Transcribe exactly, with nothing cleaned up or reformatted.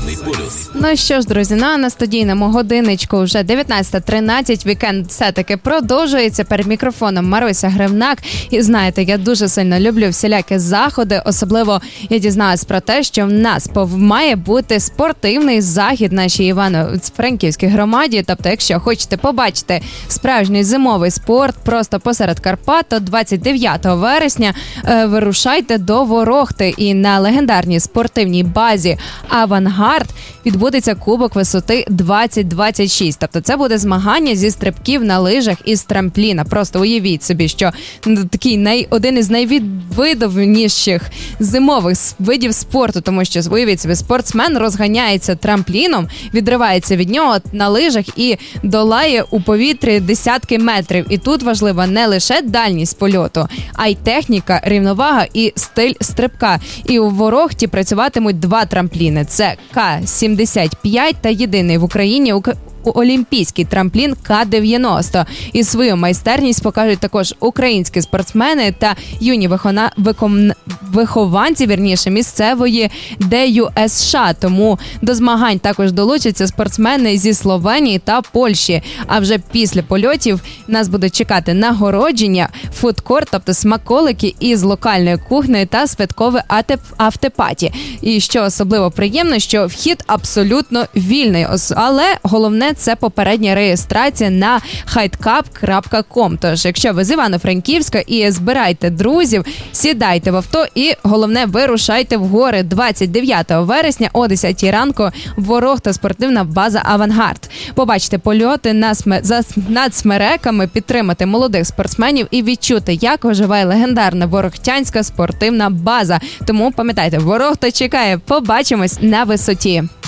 Соціальний полюс. Ну що ж, друзі, на, на студійному годиночку вже дев'ятнадцята тринадцять, вікенд все-таки продовжується. Перед мікрофоном Маруся Гривнак. І знаєте, я дуже сильно люблю всілякі заходи, особливо я дізналась про те, що в нас має бути спортивний захід нашій Івано-Франківській громаді. Тобто, якщо хочете побачити справжній зимовий спорт просто посеред Карпат, то двадцять дев'ятого вересня е, вирушайте до Ворохти, і на легендарній спортивній базі «Авангард» відбудеться Кубок висоти двадцять двадцять шість. Тобто це буде змагання зі стрибків на лижах і з трампліна. Просто уявіть собі, що такий най, один із найвидовніших зимових видів спорту, тому що, уявіть собі, спортсмен розганяється трампліном, відривається від нього на лижах і долає у повітрі десятки метрів. І тут важлива не лише дальність польоту, а й техніка, рівновага і стиль стрибка. І у Ворохті працюватимуть два трампліни. Це Ка сімдесят п'ять та єдиний в Україні олімпійський трамплін Ка дев'яносто. І свою майстерність покажуть також українські спортсмени та юні вихона... викон... вихованці, вірніше, місцевої Д Ю С США. Тому до змагань також долучаться спортсмени зі Словенії та Польщі. А вже після польотів нас буде чекати нагородження, фудкорт, тобто смаколики із локальної кухні та святкове автопаті. І що особливо приємно, що вхід абсолютно вільний. Але головне – це попередня реєстрація на хайткап крапка ком. Тож, якщо ви з Івано-Франківська і збирайте друзів, сідайте в авто і, головне, вирушайте в гори двадцять дев'ятого вересня о десятій ранку. Ворохта, спортивна база «Авангард». Побачите польоти на сме... за... над смереками, підтримати молодих спортсменів і відчути, як оживає легендарна ворохтянська спортивна база. Тому, пам'ятайте, Ворохта чекає. Побачимось на висоті.